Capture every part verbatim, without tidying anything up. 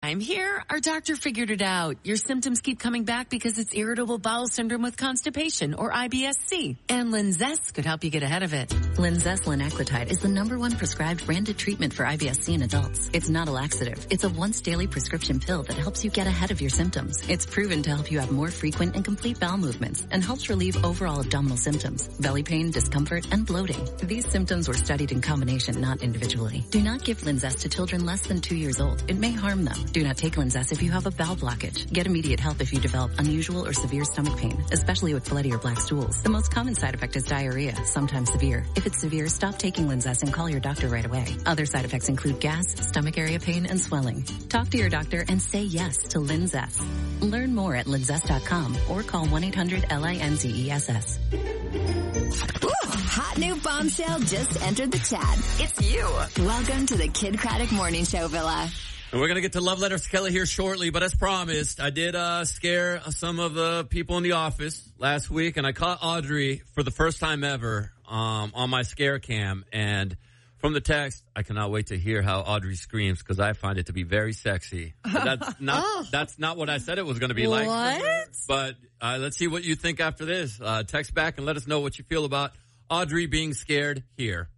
I'm here. Our doctor figured it out. Your symptoms keep coming back because it's irritable bowel syndrome with constipation, or I B S C. And Linzess could help you get ahead of it. Linzess linaclotide is the number one prescribed branded treatment for I B S C in adults. It's not a laxative. It's a once daily prescription pill that helps you get ahead of your symptoms. It's proven to help you have more frequent and complete bowel movements and helps relieve overall abdominal symptoms, belly pain, discomfort, and bloating. These symptoms were studied in combination, not individually. Do not give Linzess to children less than two years old. It may harm them. Do not take Linzess if you have a bowel blockage. Get immediate help if you develop unusual or severe stomach pain, especially with bloody or black stools. The most common side effect is diarrhea, sometimes severe. If it's severe, stop taking Linzess and call your doctor right away. Other side effects include gas, stomach area pain, and swelling. Talk to your doctor and say yes to Linzess. Learn more at linzess dot com or call one eight hundred L I N Z E S S. Ooh, hot new bombshell just entered the chat. It's you. Welcome to the Kid Craddock Morning Show Villa. And we're going to get to Love Letters to Kelly here shortly, but as promised, I did uh scare some of the people in the office last week, and I caught Audrey for the first time ever um on my scare cam. And from the text, I cannot wait to hear how Audrey screams, because I find it to be very sexy. But that's not oh. that's not what I said it was going to be what? like. But uh, let's see what you think after this. Uh, text back and let us know what you feel about Audrey being scared here.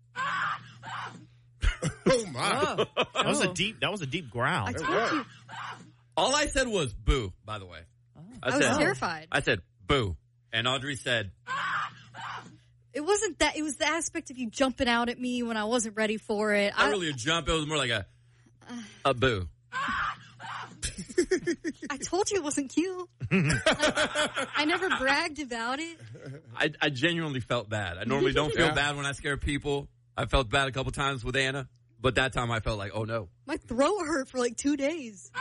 Oh my! Oh. That was a deep. That was a deep growl. I told you. All I said was boo. By the way, oh. I, I said, was terrified. I said boo, and Audrey said. It wasn't that. It was the aspect of you jumping out at me when I wasn't ready for it. Not I, really a jump. It was more like a a boo. I told you it wasn't cute. I, I never bragged about it. I, I genuinely felt bad. I normally don't feel yeah. bad when I scare people. I felt bad a couple times with Anna, but that time I felt like, oh no. My throat hurt for like two days.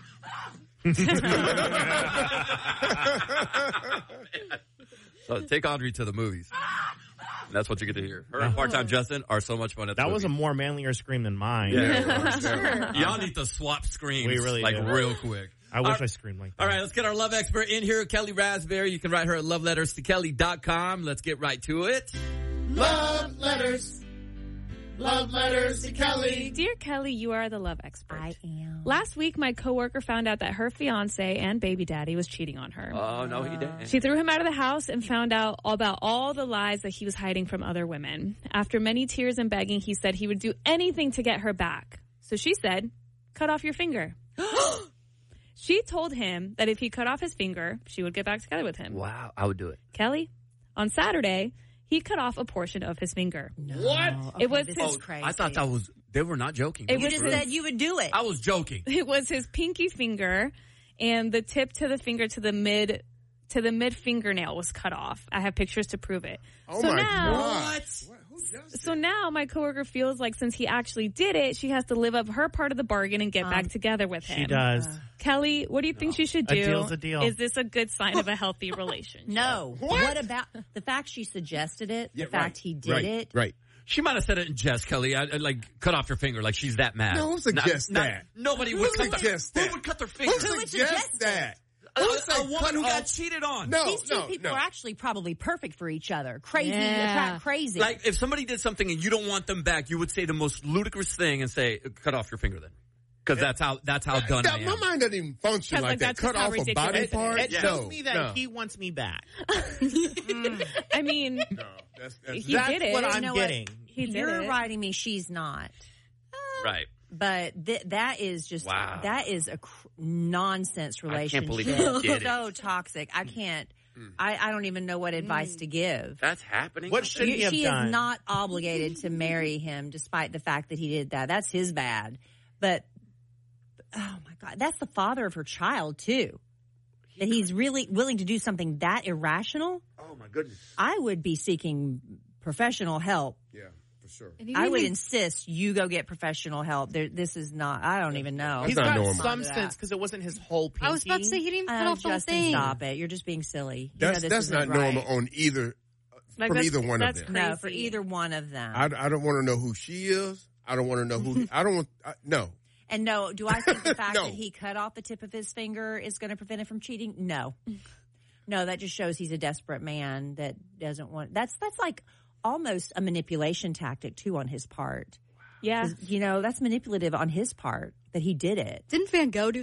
So take Audrey to the movies. And that's what you get to hear. Her and Part-Time Justin are so much fun at the That movie. was a more manlier scream than mine. Yeah, yeah. Sure. Y'all need to swap screams. We really like do. real quick. I wish right. I screamed like that. All right, let's get our love expert in here, Kelly Raspberry. You can write her at love letters to kelly dot com. Let's get right to it. Love letters. Love letters to Kelly. Dear Kelly, you are the love expert. I am. Last week, my coworker found out that her fiance and baby daddy was cheating on her. Oh, no, he didn't. She threw him out of the house and found out about all the lies that he was hiding from other women. After many tears and begging, he said he would do anything to get her back. So she said, cut off your finger. She told him that if he cut off his finger, she would get back together with him. Wow, I would do it. Kelly, on Saturday, he cut off a portion of his finger. No. What? Okay, it was this his, is crazy. I thought that was, they were not joking. It It you was just true. said you would do it. I was joking. It was his pinky finger, and the tip to the finger to the mid to the mid fingernail was cut off. I have pictures to prove it. Oh so my now, God. What? So now my coworker feels like since he actually did it, she has to live up her part of the bargain and get um, back together with him. She does. Uh, Kelly, what do you think no. she should do? A deal's a deal. Is this a good sign of a healthy relationship? No. What? What about the fact she suggested it? Yeah, the fact right, he did right, it? Right. She might have said it in jest, Kelly. I, I, like, cut off your finger. Like, she's that mad. No, who suggests not, that? Not, nobody Who would cut suggests their, that? Who would cut their finger? Who suggests that? A, Who a, said a woman cut who got off? cheated on. No, These two no, people no. are actually probably perfect for each other. Crazy, Yeah. attract crazy. Like, if somebody did something and you don't want them back, you would say the most ludicrous thing and say, cut off your finger then. Because that's how, that's how done That- I am. My mind doesn't even function Sounds like like that. that's Cut how off a ridiculous body it is. part? It Yeah. shows No, me that no. he wants me back. mm. I mean, No, that's, that's, he That's did it. what You I'm know what? getting. he did You're it. writing me, she's not. Right. But th- that is just, Wow. that is a cr- nonsense I relationship. can't believe you did it. So toxic. I can't, I, I don't even know what advice to give. That's happening? What should You- he have she done? is not obligated to marry him despite the fact that he did that. That's his bad. But, oh my God, that's the father of her child too. That he's really willing to do something that irrational. oh, my goodness. I would be seeking professional help. Yeah, for sure. And he I would even- insist you go get professional help. There, this is not, I don't even know. He's not got normal. some Yeah. sense because it wasn't his whole pinky. I was about to say he didn't even cut Oh, off the whole Justin, thing. stop it. You're just being silly. You That's know this that's isn't not right. normal on either, Like, from that's- either one of that's them. crazy. No, for either one of them. I, I don't want to know who she is. I don't want to know who, I don't want, I, no. And no, do I think the fact No. that he cut off the tip of his finger is going to prevent him from cheating? No. No, that just shows he's a desperate man that doesn't want, that's, that's like almost a manipulation tactic too on his part. Yeah. 'Cause, you know, that's manipulative on his part that he did it. Didn't Van Gogh do